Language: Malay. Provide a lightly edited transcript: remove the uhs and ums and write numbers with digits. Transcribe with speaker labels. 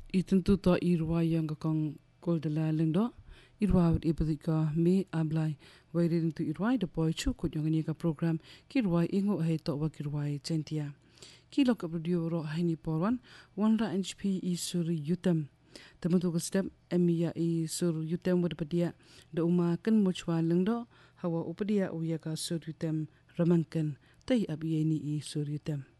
Speaker 1: Itentu to irwa yang kakang kol de la lengdo irwa ibadika me ablai wairin tu irwa de boy chu kut yang ni ka program kirwa ingo he to wa kirwa centia kilo ka video ro haini porwan wanra NHP isur yutam tamutu ka step emia isur yutam wad padia de uma kan mochwa lengdo hawa upadia uya ka sur yutam ramangkan tai abiyeni isur yutam